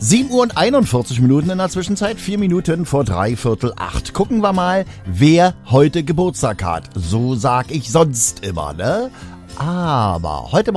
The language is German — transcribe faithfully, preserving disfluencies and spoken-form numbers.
sieben Uhr und einundvierzig Minuten in der Zwischenzeit, vier Minuten vor dreiviertel acht. Gucken wir mal, wer heute Geburtstag hat. So sag ich sonst immer, ne? Aber heute